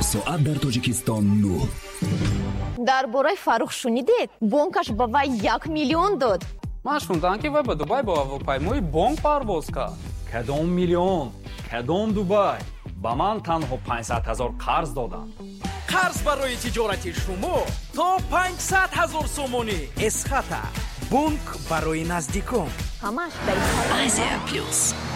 ساعت در تاجیکستان 9. درباره فاروق شنیدید؟ بانکش به وی 1 میلیون داد. من شنیدم که وی به دبی با هواپیمای بانک پرواز کرد. کدام میلیون؟ کدام دبی؟ به من تنها 500,000 قرض دادند. قرض برای تجارت شما تا 500,000 سومونی اسخطه. بانک برای نزدیکان. همش در Isaiah Plus.